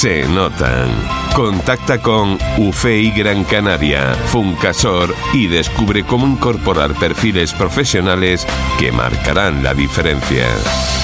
se notan. Contacta con UFEI Gran Canaria, Funcasor y descubre cómo incorporar perfiles profesionales que marcarán la diferencia.